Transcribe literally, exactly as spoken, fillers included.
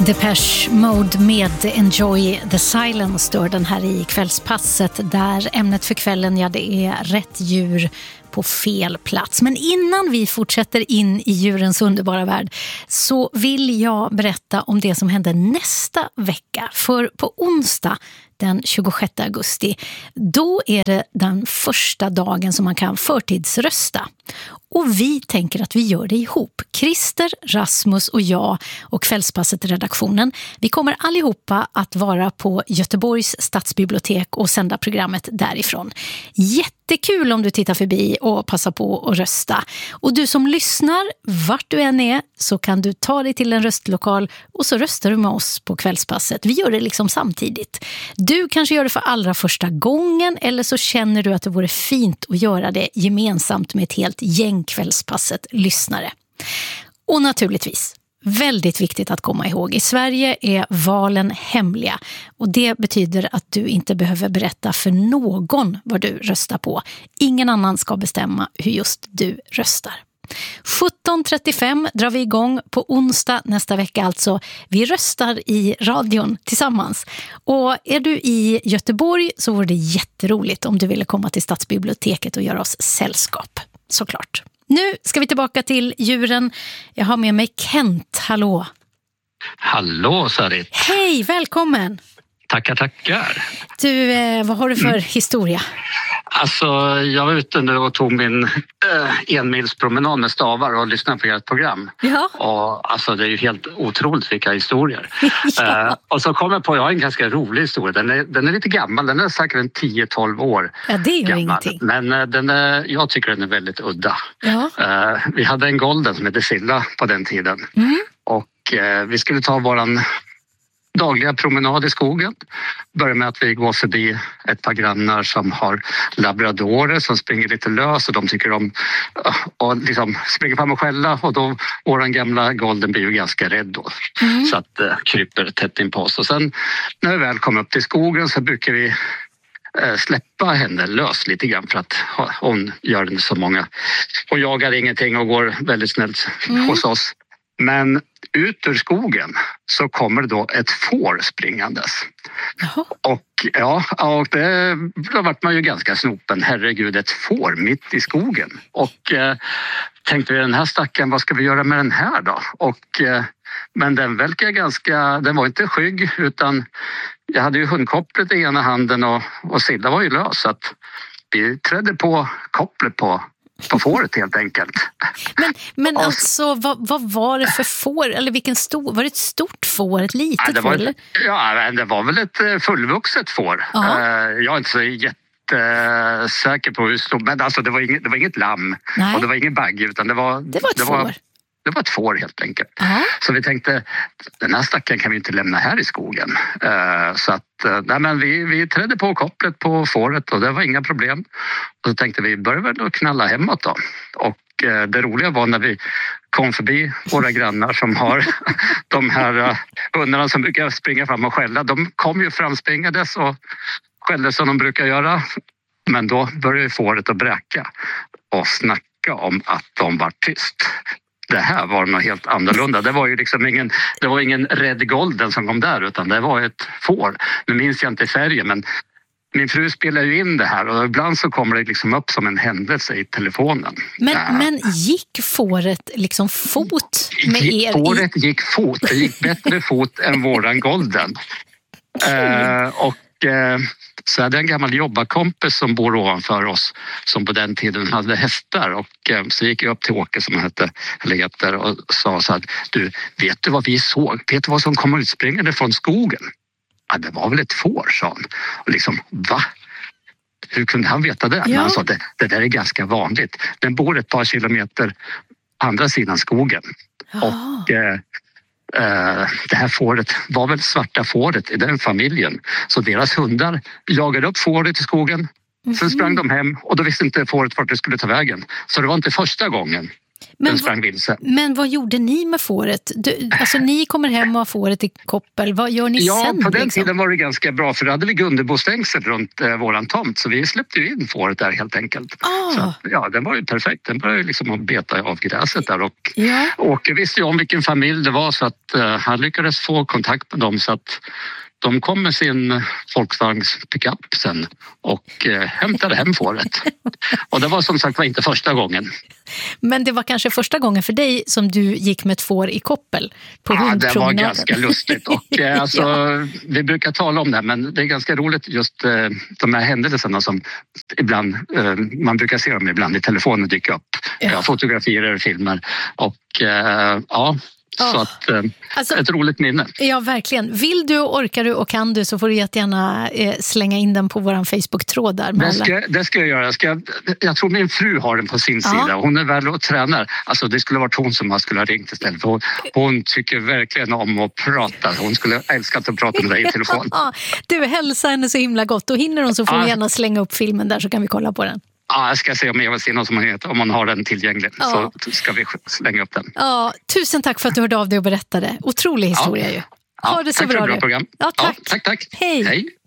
Depeche Mode med Enjoy the Silence står den här i kvällspasset, där ämnet för kvällen, ja, det är rätt djur på fel plats. Men innan vi fortsätter in i djurens underbara värld så vill jag berätta om det som händer nästa vecka. För på onsdag den tjugosjätte augusti, då är det den första dagen som man kan förtidsrösta. Och vi tänker att vi gör det ihop. Christer, Rasmus och jag och Kvällspasset-redaktionen. Vi kommer allihopa att vara på Göteborgs stadsbibliotek och sända programmet därifrån. Jättekul om du tittar förbi och passar på att rösta. Och du som lyssnar, vart du än är, så kan du ta dig till en röstlokal och så röstar du med oss på Kvällspasset. Vi gör det liksom samtidigt. Du kanske gör det för allra första gången, eller så känner du att det vore fint att göra det gemensamt med ett helt gäng Kvällspasset-lyssnare. Och naturligtvis, väldigt viktigt att komma ihåg, i Sverige är valen hemliga. Och det betyder att du inte behöver berätta för någon vad du röstar på. Ingen annan ska bestämma hur just du röstar. sjutton trettiofem drar vi igång på onsdag nästa vecka alltså. Vi röstar i radion tillsammans. Och är du i Göteborg så vore det jätteroligt om du ville komma till stadsbiblioteket och göra oss sällskap, såklart. Nu ska vi tillbaka till djuren. Jag har med mig Kent, hallå. Hallå Sarit. Hej, välkommen. Tackar, tackar. Du, eh, vad har du för mm. historia? Alltså, jag var ute nu och tog min eh, enmilspromenad med stavar och lyssnade på ert program. Ja. Och alltså, det är ju helt otroligt vilka historier. Ja. Eh, och så kommer jag på, jag har en ganska rolig historia. Den är, den är lite gammal, den är säkert en tio tolv år Ja, det är ju gammal. ingenting. Men eh, den är, jag tycker den är väldigt udda. Ja. Eh, vi hade en golden som hette Silla på den tiden. Mm. Och eh, vi skulle ta våran dagliga promenad i skogen. Börjar med att vi går förbi ett par grannar som har labradorer som springer lite lös och de tycker om och liksom springer fram och skälla, och då våran gamla golden blir ju ganska rädd då. Mm. Så att uh, kryper tätt in på oss. Och sen när vi väl kommer upp till skogen så brukar vi uh, släppa henne lös lite grann för att uh, hon gör inte så många. Hon jagar ingenting och går väldigt snällt mm. hos oss. Men ut ur skogen så kommer då ett får springandes. Jaha. Och ja, och det, då vart man ju ganska snopen. Herregud, ett får mitt i skogen. Och eh, tänkte vi, den här stacken, vad ska vi göra med den här då? Och, eh, men den verkar ganska, den var inte skygg, utan jag hade ju hundkopplet i ena handen och, och Silla var ju lös. Så att vi trädde på kopplet på på fåret helt enkelt. Men, men och, alltså, vad, vad var det för får? Eller vilken stor, var det ett stort får, ett litet ja, det var, får? Eller? Ja, det var väl ett fullvuxet får. Uh, jag är inte så jättesäker på hur stort, men alltså det var inget, det var inget lamm. Nej. Och det var ingen bagge, utan det var... Det var ett det får. Var, det var ett får helt enkelt. Uh-huh. Så vi tänkte, den här stacken kan vi inte lämna här i skogen. Uh, så att, uh, nej men vi, vi trädde på kopplet på fåret och det var inga problem. Och så tänkte vi, började väl att knalla hemåt då. Och uh, det roliga var när vi kom förbi våra grannar som har de här uh, hundarna som brukar springa fram och skälla. De kom ju framspringades och skällde som de brukar göra. Men då började fåret att bräka och snacka om att de var tyst. Det här var något helt annorlunda. Det var ju liksom ingen, det var ingen rädd golden som kom där, utan det var ett får. Nu minns jag inte färgen, men min fru spelar ju in det här och ibland så kommer det liksom upp som en händelse i telefonen. Men, äh. men gick fåret liksom fot med gick, er? Fåret gick fot. Det gick bättre fot än våran golden. Uh, och uh, så hade en gammal jobbarkompis som bor ovanför oss som på den tiden hade hästar, och uh, så gick jag upp till Åke som hette, eller heter, och sa så att du, vet du vad vi såg? Vet du vad som kom utspringande från skogen? Ja, det var väl ett får, sa han. Och liksom, va? Hur kunde han veta det? Ja. Men han sa att det, det där är ganska vanligt. Den bor ett par kilometer på andra sidan skogen. Ja. Och uh, Uh, det här fåret var väl svarta fåret i den familjen. Så deras hundar jagade upp fåret i skogen. Mm-hmm. Sen sprang de hem och då visste inte fåret vart det skulle ta vägen. Så det var inte första gången Men, den sprang vilse. Men vad gjorde ni med fåret? Du, alltså ni kommer hem och har fåret i koppel. Vad gör ni ja, sen? Ja, på den liksom? tiden var det ganska bra, för då hade vi Gunnebostängsel runt eh, våran tomt, så vi släppte ju in fåret där helt enkelt. Ah. Så, ja, den var ju perfekt. Den började liksom att beta av gräset där, och ja. Åke visste ju om vilken familj det var, så att eh, han lyckades få kontakt med dem, så att de kom med sin Volkswagens pickup sen och eh, hämtade hem fåret. Och det var som sagt var inte första gången. Men det var kanske första gången för dig som du gick med ett får i koppel på ja, hundpromenaden. Det var ganska lustigt. Och, eh, alltså, ja. Vi brukar tala om det, men det är ganska roligt just eh, de här händelserna som ibland, eh, man brukar se dem ibland i telefonen dyka upp. Ja. Ja, fotografier eller filmer. Och eh, ja... Så oh. att, eh, alltså, ett roligt minne. Ja, verkligen. Vill du, orkar du och kan du, så får du jättegärna eh, slänga in den på vår Facebook-tråd där. Det ska, det ska jag göra. Jag, ska, jag tror min fru har den på sin ja. sida. Hon är väl och tränar. Alltså, det skulle varit hon som man skulle ha ringt istället. För hon, hon tycker verkligen om att prata. Hon skulle älska att prata med dig i telefon. Du, hälsa henne så himla gott. Och hinner hon så får ja. hon gärna slänga upp filmen där, så kan vi kolla på den. Ja, jag ska se om Eva-Stina som hon heter, om man har den tillgänglig, ja. så ska vi slänga upp den. Ja, tusen tack för att du hörde av dig och berättade. Otrolig historia ja. ju. Ha det så tack bra. Tack för ett bra program. Ja, tack. Ja, tack, tack. Hej. Hej.